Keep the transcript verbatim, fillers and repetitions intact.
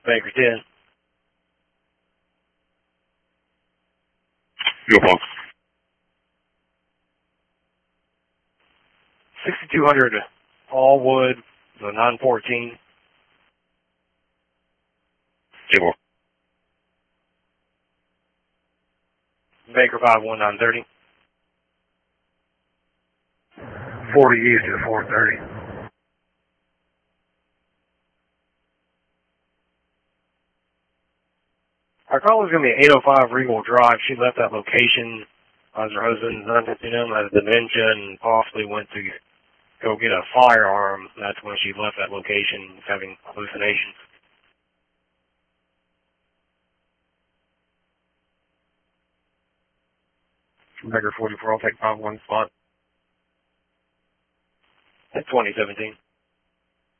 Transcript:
Baker ten. Go on. sixty-two hundred Allwood, the nine fourteen. Go. Baker five one nine thirty. forty east at four thirty. Our call is going to be eight oh five Regal Drive. She left that location as her husband, nine fifteen M, had dementia and possibly went to go get a firearm. That's when she left that location, having hallucinations. Baker forty-four, I'll take five one spot. At twenty seventeen.